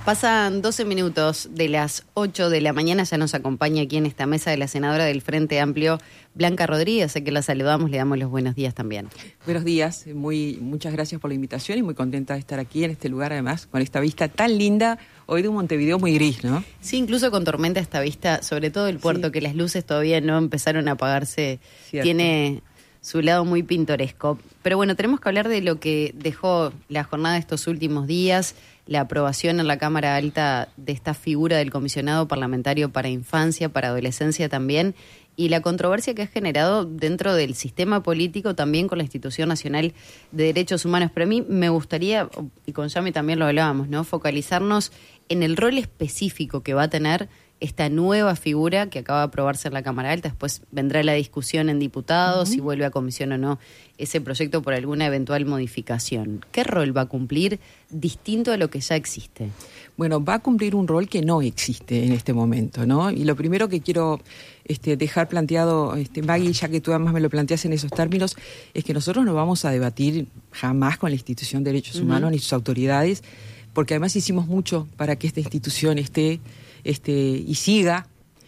Pasan 12 minutos de las 8 de la mañana, ya nos acompaña aquí en esta mesa de la senadora del Frente Amplio, Blanca Rodríguez, así que la saludamos, le damos los buenos días también. Buenos días, muchas gracias por la invitación y muy contenta de estar aquí en este lugar, además, con esta vista tan linda, hoy de un Montevideo muy gris, ¿no? Sí, incluso con tormenta esta vista, sobre todo el puerto, sí, que las luces todavía no empezaron a apagarse, cierto, tiene su lado muy pintoresco. Pero bueno, tenemos que hablar de lo que dejó la jornada de estos últimos días, la aprobación en la Cámara Alta de esta figura del comisionado parlamentario para infancia, para adolescencia también, y la controversia que ha generado dentro del sistema político también con la Institución Nacional de Derechos Humanos. Pero a mí me gustaría, y con Yami también lo hablábamos, ¿no?, focalizarnos en el rol específico que va a tener esta nueva figura que acaba de aprobarse en la Cámara Alta. Después vendrá la discusión en diputados, si vuelve a comisión o no ese proyecto por alguna eventual modificación. ¿Qué rol va a cumplir distinto a lo que ya existe? Bueno, va a cumplir un rol que no existe en este momento, ¿no? Y lo primero que quiero dejar planteado, Maggie, ya que tú además me lo planteas en esos términos, es que nosotros no vamos a debatir jamás con la Institución de Derechos Humanos ni sus autoridades, porque además hicimos mucho para que esta institución esté y siga,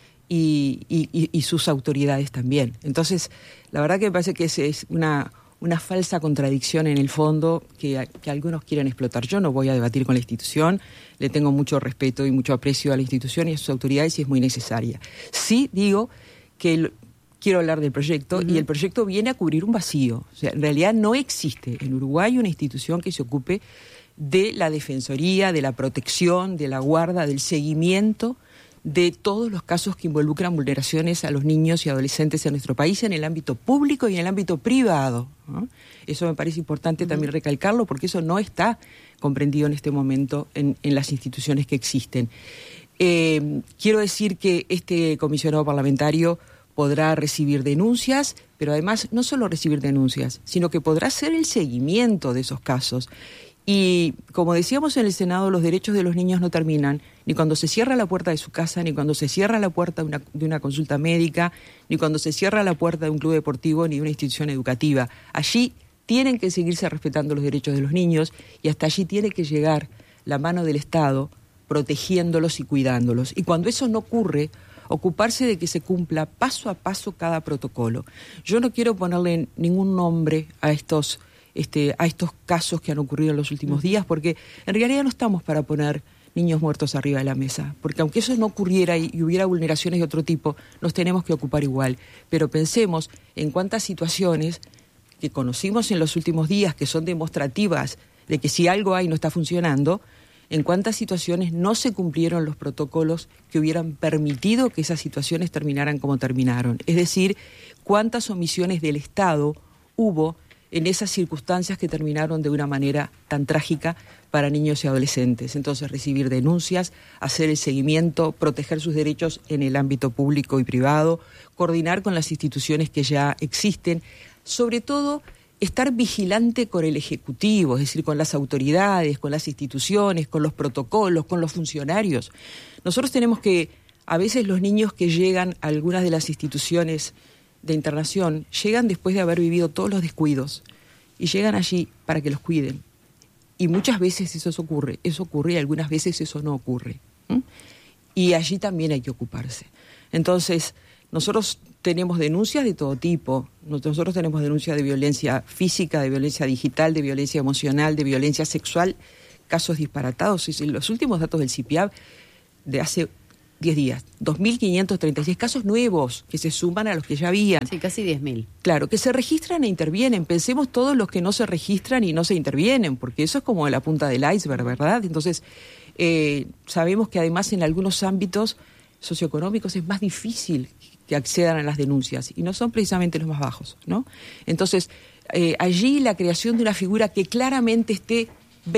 y sus autoridades también. Entonces, la verdad que me parece que es una falsa contradicción en el fondo que algunos quieren explotar. Yo no voy a debatir con la institución, le tengo mucho respeto y mucho aprecio a la institución y a sus autoridades y es muy necesaria. Sí digo que quiero hablar del proyecto y el proyecto viene a cubrir un vacío. O sea, en realidad no existe en Uruguay una institución que se ocupe de la defensoría, de la protección, de la guarda, del seguimiento de todos los casos que involucran vulneraciones a los niños y adolescentes en nuestro país, en el ámbito público y en el ámbito privado, ¿no? Eso me parece importante también recalcarlo, porque eso no está comprendido en este momento en las instituciones que existen. Quiero decir que este comisionado parlamentario podrá recibir denuncias, pero además no solo recibir denuncias, sino que podrá hacer el seguimiento de esos casos. Y como decíamos en el Senado, los derechos de los niños no terminan ni cuando se cierra la puerta de su casa, ni cuando se cierra la puerta de una consulta médica, ni cuando se cierra la puerta de un club deportivo, ni de una institución educativa. Allí tienen que seguirse respetando los derechos de los niños y hasta allí tiene que llegar la mano del Estado protegiéndolos y cuidándolos. Y cuando eso no ocurre, ocuparse de que se cumpla paso a paso cada protocolo. Yo no quiero ponerle ningún nombre a estos casos que han ocurrido en los últimos días, porque en realidad no estamos para poner niños muertos arriba de la mesa, porque aunque eso no ocurriera y hubiera vulneraciones de otro tipo, nos tenemos que ocupar igual. Pero pensemos en cuántas situaciones que conocimos en los últimos días, que son demostrativas de que si algo hay no está funcionando, en cuántas situaciones no se cumplieron los protocolos que hubieran permitido que esas situaciones terminaran como terminaron. Es decir, cuántas omisiones del Estado hubo en esas circunstancias que terminaron de una manera tan trágica para niños y adolescentes. Entonces, recibir denuncias, hacer el seguimiento, proteger sus derechos en el ámbito público y privado, coordinar con las instituciones que ya existen, sobre todo estar vigilante con el Ejecutivo, es decir, con las autoridades, con las instituciones, con los protocolos, con los funcionarios. Nosotros tenemos que, a veces los niños que llegan a algunas de las instituciones de internación llegan después de haber vivido todos los descuidos y llegan allí para que los cuiden. Y muchas veces eso ocurre y algunas veces eso no ocurre. Y allí también hay que ocuparse. Entonces, nosotros tenemos denuncias de todo tipo. Nosotros tenemos denuncias de violencia física, de violencia digital, de violencia emocional, de violencia sexual, casos disparatados. Los últimos datos del CIPIAB de hace 10 días, 2.536 casos nuevos que se suman a los que ya habían. Sí, casi 10.000. Claro, que se registran e intervienen. Pensemos todos los que no se registran y no se intervienen, porque eso es como la punta del iceberg, ¿verdad? Entonces, sabemos que además en algunos ámbitos socioeconómicos es más difícil que accedan a las denuncias y no son precisamente los más bajos, ¿no? Entonces, allí la creación de una figura que claramente esté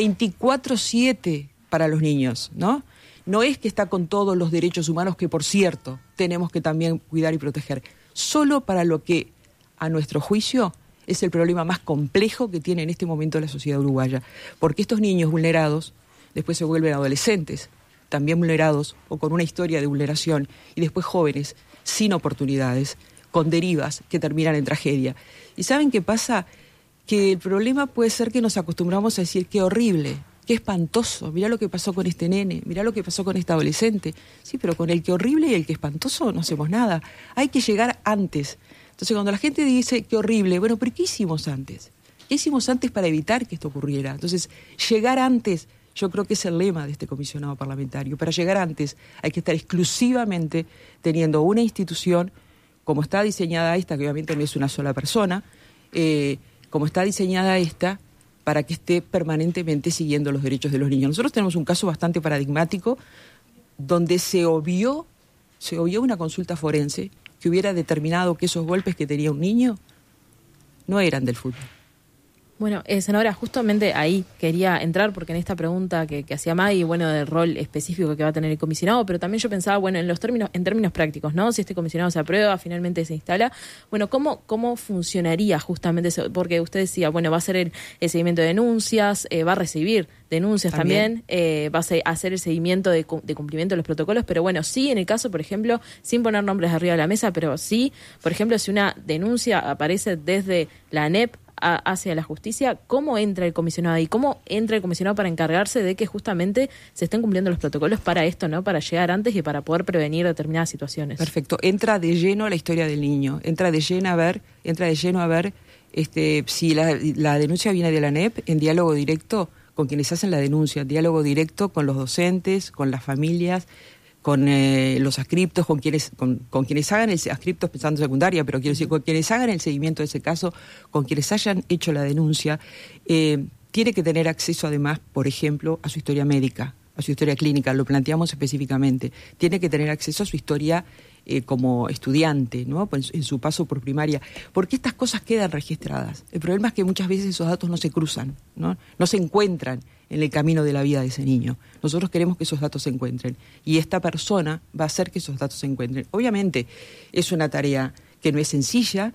24/7 para los niños, ¿no? No es que está con todos los derechos humanos que, por cierto, tenemos que también cuidar y proteger. Solo para lo que, a nuestro juicio, es el problema más complejo que tiene en este momento la sociedad uruguaya. Porque estos niños vulnerados después se vuelven adolescentes, también vulnerados o con una historia de vulneración, y después jóvenes sin oportunidades, con derivas que terminan en tragedia. ¿Y saben qué pasa? Que el problema puede ser que nos acostumbramos a decir qué horrible, qué espantoso, mirá lo que pasó con este nene, mirá lo que pasó con esta adolescente. Sí, pero con el que horrible y el que espantoso no hacemos nada. Hay que llegar antes. Entonces, cuando la gente dice qué horrible, bueno, pero ¿qué hicimos antes? ¿Qué hicimos antes para evitar que esto ocurriera? Entonces, llegar antes, yo creo que es el lema de este comisionado parlamentario. Para llegar antes hay que estar exclusivamente teniendo una institución como está diseñada esta, que obviamente no es una sola persona, como está diseñada esta, para que esté permanentemente siguiendo los derechos de los niños. Nosotros tenemos un caso bastante paradigmático donde se obvió una consulta forense que hubiera determinado que esos golpes que tenía un niño no eran del fútbol. Bueno, senadora, justamente ahí quería entrar, porque en esta pregunta que hacía Maggie, bueno, del rol específico que va a tener el comisionado, pero también yo pensaba, bueno, en términos prácticos, ¿no? Si este comisionado se aprueba, finalmente se instala, bueno, ¿cómo funcionaría justamente eso? Porque usted decía, bueno, va a hacer el seguimiento de denuncias, va a recibir denuncias también, va a hacer el seguimiento de cumplimiento de los protocolos, pero bueno, sí, en el caso, por ejemplo, sin poner nombres arriba de la mesa, pero sí, por ejemplo, si una denuncia aparece desde la ANEP hacia la justicia, ¿cómo entra el comisionado ahí? ¿Cómo entra el comisionado para encargarse de que justamente se estén cumpliendo los protocolos para esto, ¿no? Para llegar antes y para poder prevenir determinadas situaciones. Perfecto. Entra de lleno a la historia del niño. Entra de lleno a ver si la denuncia viene de la ANEP, en diálogo directo con quienes hacen la denuncia, en diálogo directo con los docentes, con las familias, con los adscriptos, con quienes hagan el adscriptos pensando en secundaria, pero quiero decir, con quienes hagan el seguimiento de ese caso, con quienes hayan hecho la denuncia, tiene que tener acceso además, por ejemplo, a su historia médica, a su historia clínica, lo planteamos específicamente, tiene que tener acceso a su historia como estudiante, ¿no? En su paso por primaria, porque estas cosas quedan registradas. El problema es que muchas veces esos datos no se cruzan, no se encuentran en el camino de la vida de ese niño. Nosotros queremos que esos datos se encuentren y esta persona va a hacer que esos datos se encuentren. Obviamente es una tarea que no es sencilla,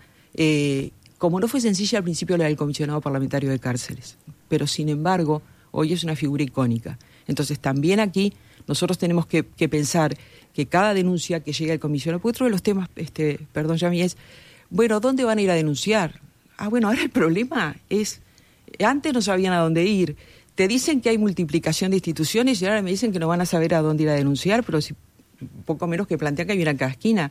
como no fue sencilla al principio la del comisionado parlamentario de cárceles, pero sin embargo hoy es una figura icónica. Entonces también aquí nosotros tenemos que pensar que cada denuncia que llegue al comisionado, porque otro de los temas, Yami, es, bueno, ¿dónde van a ir a denunciar? Bueno, ahora el problema es, antes no sabían a dónde ir. Te dicen que hay multiplicación de instituciones y ahora me dicen que no van a saber a dónde ir a denunciar, pero si poco menos que plantean que hubiera en cada esquina.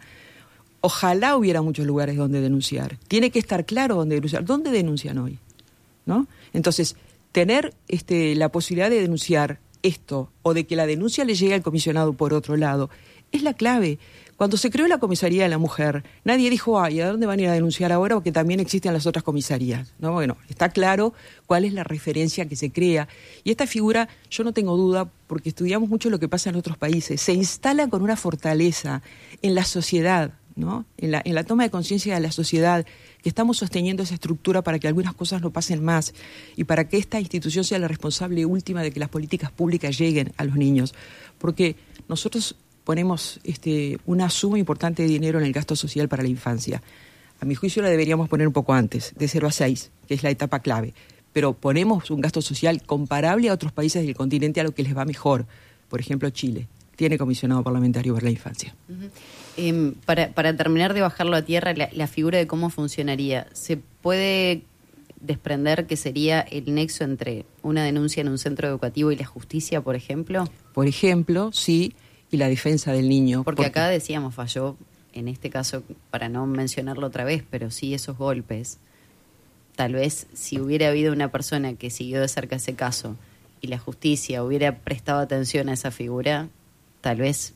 Ojalá hubiera muchos lugares donde denunciar. Tiene que estar claro dónde denunciar. ¿Dónde denuncian hoy? ¿No? Entonces, tener la posibilidad de denunciar esto o de que la denuncia le llegue al comisionado por otro lado es la clave. Cuando se creó la comisaría de la mujer, nadie dijo, ¿y a dónde van a ir a denunciar ahora? Porque también existen las otras comisarías, ¿no? Bueno, está claro cuál es la referencia que se crea. Y esta figura, yo no tengo duda, porque estudiamos mucho lo que pasa en otros países, se instala con una fortaleza en la sociedad, ¿no? En la toma de conciencia de la sociedad, que estamos sosteniendo esa estructura para que algunas cosas no pasen más y para que esta institución sea la responsable última de que las políticas públicas lleguen a los niños. Porque nosotros ponemos una suma importante de dinero en el gasto social para la infancia. A mi juicio la deberíamos poner un poco antes, de 0 a 6, que es la etapa clave. Pero ponemos un gasto social comparable a otros países del continente a lo que les va mejor. Por ejemplo, Chile tiene comisionado parlamentario para la infancia. Uh-huh. Para terminar de bajarlo a tierra, la figura de cómo funcionaría, ¿se puede desprender que sería el nexo entre una denuncia en un centro educativo y la justicia, por ejemplo? Por ejemplo, sí, y la defensa del niño. Porque acá decíamos, falló, en este caso, para no mencionarlo otra vez, pero sí esos golpes. Tal vez si hubiera habido una persona que siguió de cerca ese caso y la justicia hubiera prestado atención a esa figura, tal vez,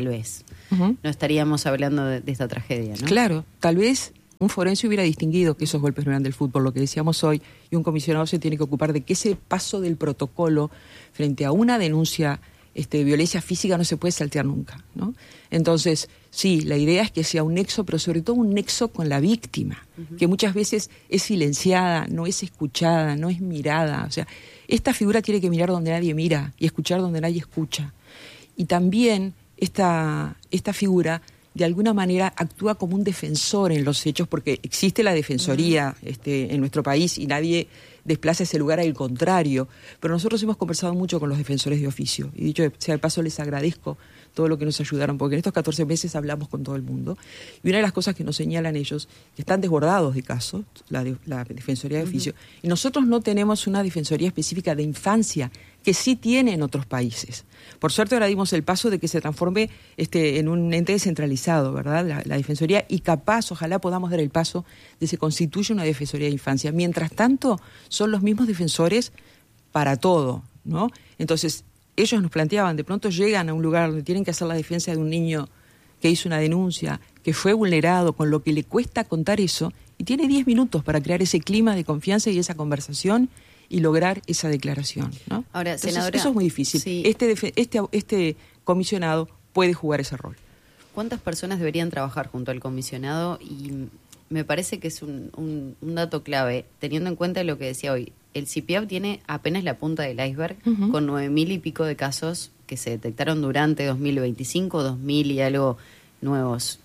uh-huh, no estaríamos hablando de esta tragedia, ¿no? Claro, tal vez un forense hubiera distinguido que esos golpes no eran del fútbol, lo que decíamos hoy, y un comisionado se tiene que ocupar de que ese paso del protocolo frente a una denuncia de violencia física no se puede saltear nunca, ¿no? Entonces, sí, la idea es que sea un nexo, pero sobre todo un nexo con la víctima, uh-huh, que muchas veces es silenciada, no es escuchada, no es mirada. O sea, esta figura tiene que mirar donde nadie mira y escuchar donde nadie escucha. Y también esta figura de alguna manera actúa como un defensor en los hechos, porque existe la defensoría en nuestro país y nadie desplaza ese lugar al contrario. Pero nosotros hemos conversado mucho con los defensores de oficio, y dicho sea de paso, les agradezco todo lo que nos ayudaron, porque en estos 14 meses hablamos con todo el mundo. Y una de las cosas que nos señalan ellos, que están desbordados de casos, la Defensoría de Oficio, y nosotros no tenemos una Defensoría específica de infancia, que sí tiene en otros países. Por suerte ahora dimos el paso de que se transforme en un ente descentralizado, ¿verdad? La Defensoría, y capaz, ojalá podamos dar el paso de que se constituya una Defensoría de infancia. Mientras tanto, son los mismos defensores para todo, ¿no? Entonces, ellos nos planteaban, de pronto llegan a un lugar donde tienen que hacer la defensa de un niño que hizo una denuncia, que fue vulnerado, con lo que le cuesta contar eso, y tiene 10 minutos para crear ese clima de confianza y esa conversación y lograr esa declaración, ¿no? Ahora, entonces, senadora, eso es muy difícil. Sí. Este comisionado puede jugar ese rol. ¿Cuántas personas deberían trabajar junto al comisionado? Y me parece que es un dato clave, teniendo en cuenta lo que decía hoy. El CIPIAP tiene apenas la punta del iceberg, con 9.000 y pico de casos que se detectaron durante 2025, 2.000 y algo nuevos.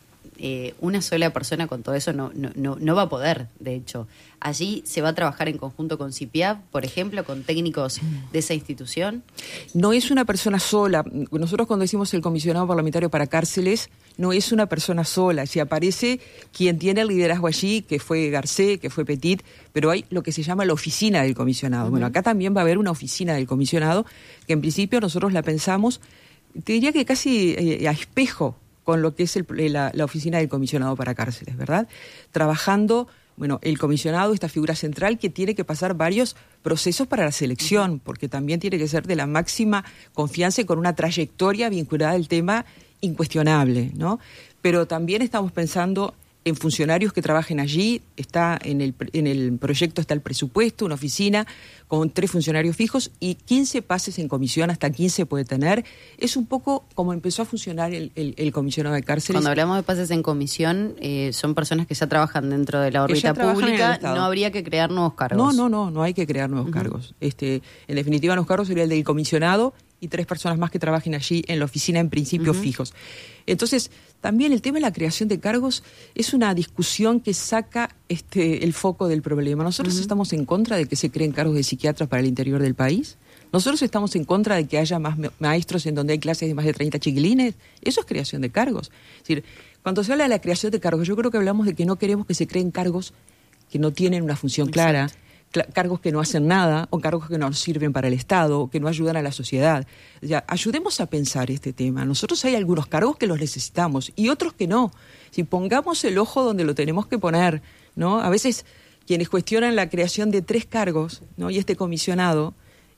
Una sola persona con todo eso no va a poder, de hecho. Allí se va a trabajar en conjunto con CIPIAP, por ejemplo, con técnicos de esa institución. No es una persona sola. Nosotros cuando decimos el comisionado parlamentario para cárceles, no es una persona sola. Si aparece quien tiene el liderazgo allí, que fue Garcés, que fue Petit, pero hay lo que se llama la oficina del comisionado. Bueno, acá también va a haber una oficina del comisionado, que en principio nosotros la pensamos, te diría que casi a espejo con lo que es la oficina del comisionado para cárceles, ¿verdad? Trabajando, bueno, el comisionado, esta figura central que tiene que pasar varios procesos para la selección, porque también tiene que ser de la máxima confianza y con una trayectoria vinculada al tema incuestionable, ¿no? Pero también estamos pensando en funcionarios que trabajen allí. Está en el proyecto está el presupuesto, una oficina con 3 funcionarios fijos y 15 pases en comisión, hasta 15 puede tener. Es un poco como empezó a funcionar el comisionado de cárceles. Cuando hablamos de pases en comisión, son personas que ya trabajan dentro de la órbita pública, no habría que crear nuevos cargos. No hay que crear nuevos cargos. En definitiva, nuevos cargos sería el del comisionado y 3 personas más que trabajen allí en la oficina, en principio fijos. Entonces, también el tema de la creación de cargos es una discusión que saca el foco del problema. Nosotros estamos en contra de que se creen cargos de psiquiatras para el interior del país. Nosotros estamos en contra de que haya más maestros en donde hay clases de más de 30 chiquilines. Eso es creación de cargos. Es decir, cuando se habla de la creación de cargos, yo creo que hablamos de que no queremos que se creen cargos que no tienen una función clara, cargos que no hacen nada, o cargos que no sirven para el Estado, o que no ayudan a la sociedad. O sea, ayudemos a pensar este tema. Nosotros hay algunos cargos que los necesitamos y otros que no. Si pongamos el ojo donde lo tenemos que poner, ¿no? A veces quienes cuestionan la creación de 3 cargos, ¿no? Y este comisionado,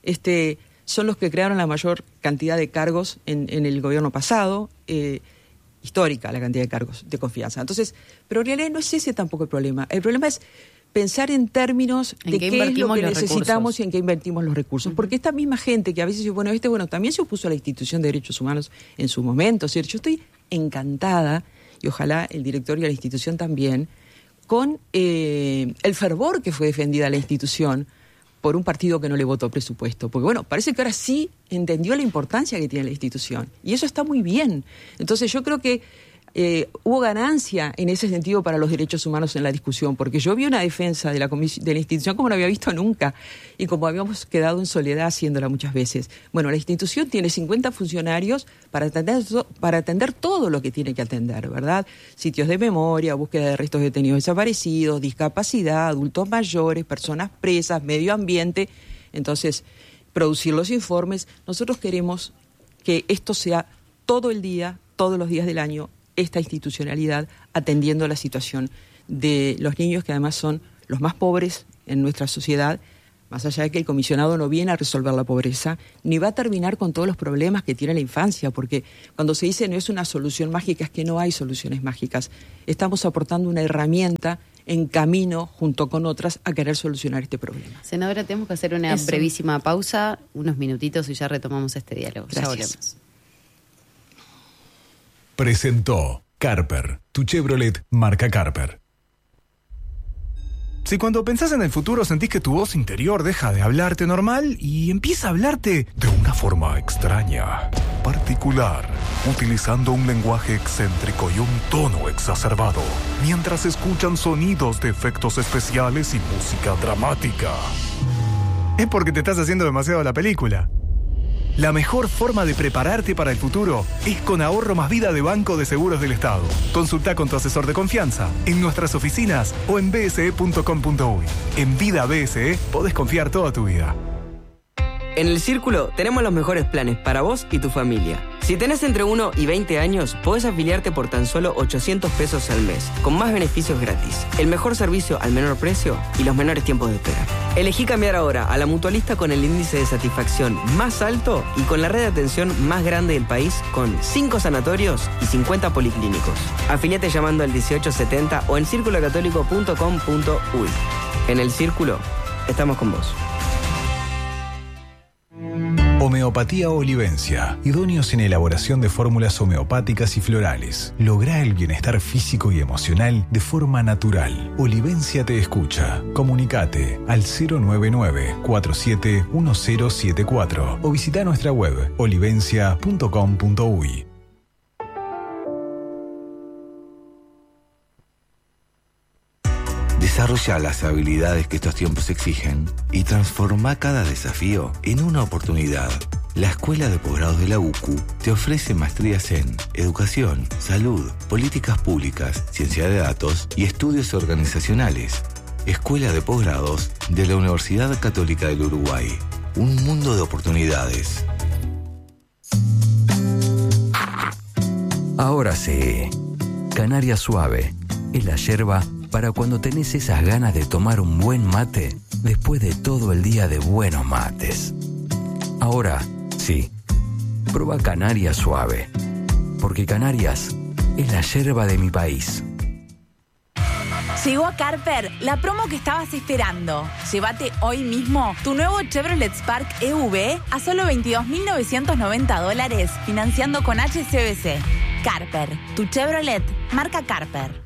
son los que crearon la mayor cantidad de cargos en el gobierno pasado, histórica la cantidad de cargos de confianza. Entonces, pero en realidad no es ese tampoco el problema. El problema es pensar en términos de qué es lo que necesitamos y en qué invertimos los recursos. Porque esta misma gente que a veces dice, también se opuso a la institución de derechos humanos en su momento. ¿Cierto? Yo estoy encantada, y ojalá el director y la institución también, con el fervor que fue defendida la institución por un partido que no le votó presupuesto. Porque parece que ahora sí entendió la importancia que tiene la institución. Y eso está muy bien. Entonces yo creo que hubo ganancia en ese sentido para los derechos humanos en la discusión, porque yo vi una defensa de la institución como no había visto nunca y como habíamos quedado en soledad haciéndola muchas veces. Bueno, la institución tiene 50 funcionarios para atender todo lo que tiene que atender, ¿verdad? Sitios de memoria, búsqueda de restos detenidos desaparecidos, discapacidad, adultos mayores, personas presas, medio ambiente. Entonces, producir los informes. Nosotros queremos que esto sea todo el día, todos los días del año, esta institucionalidad atendiendo la situación de los niños que además son los más pobres en nuestra sociedad, más allá de que el comisionado no viene a resolver la pobreza, ni va a terminar con todos los problemas que tiene la infancia, porque cuando se dice no es una solución mágica, es que no hay soluciones mágicas. Estamos aportando una herramienta en camino, junto con otras, a querer solucionar este problema. Senadora, tenemos que hacer una brevísima pausa, unos minutitos y ya retomamos este diálogo. Gracias. Ya volvemos. Presentó Carper, tu Chevrolet marca Carper. Si cuando pensás en el futuro sentís que tu voz interior deja de hablarte normal y empieza a hablarte de un una forma extraña, particular, utilizando un lenguaje excéntrico y un tono exacerbado, mientras escuchan sonidos de efectos especiales y música dramática. Es porque te estás haciendo demasiado la película. La mejor forma de prepararte para el futuro es con Ahorro Más Vida de Banco de Seguros del Estado. Consulta con tu asesor de confianza, en nuestras oficinas o en bse.com.uy. En Vida BSE podés confiar toda tu vida. En El Círculo tenemos los mejores planes para vos y tu familia. Si tenés entre 1 y 20 años, podés afiliarte por tan solo 800 pesos al mes, con más beneficios gratis, el mejor servicio al menor precio y los menores tiempos de espera. Elegí cambiar ahora a la mutualista con el índice de satisfacción más alto y con la red de atención más grande del país, con 5 sanatorios y 50 policlínicos. Afiliate llamando al 1870 o en circulocatólico.com.uy. En El Círculo, estamos con vos. Homeopatía Olivencia. Idóneos en elaboración de fórmulas homeopáticas y florales. Lográ el bienestar físico y emocional de forma natural. Olivencia te escucha. Comunicate al 099-471074 o visita nuestra web olivencia.com.uy. Desarrolla las habilidades que estos tiempos exigen y transforma cada desafío en una oportunidad. La Escuela de Posgrados de la UCU te ofrece maestrías en Educación, Salud, Políticas Públicas, Ciencia de Datos y Estudios Organizacionales. Escuela de Posgrados de la Universidad Católica del Uruguay. Un mundo de oportunidades. Ahora sí, Canaria Suave es la yerba para cuando tenés esas ganas de tomar un buen mate después de todo el día de buenos mates. Ahora, sí, prueba Canaria Suave, porque Canarias es la yerba de mi país. Llegó a Carper la promo que estabas esperando. Llévate hoy mismo tu nuevo Chevrolet Spark EV a solo $22.990, financiando con HSBC. Carper, tu Chevrolet, marca Carper.